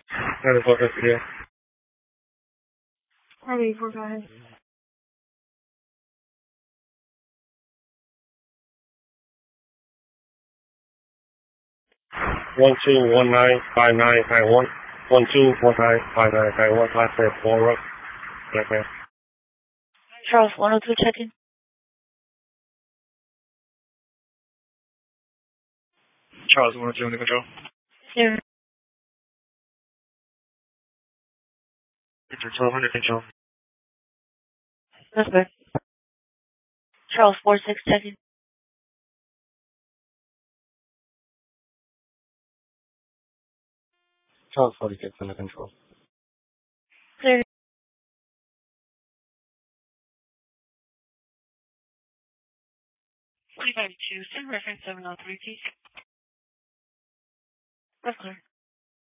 Report is clear. Ready for go ahead. 12195991. 12195991. Last name forward. Yes, ma'am. Charles 102 check-in. Charles 102 under control. Zero. Victor 12 under control. That's good. Charles 46 check-in. Charles 46 under control. Clear. Send reference 703, please. That's clear.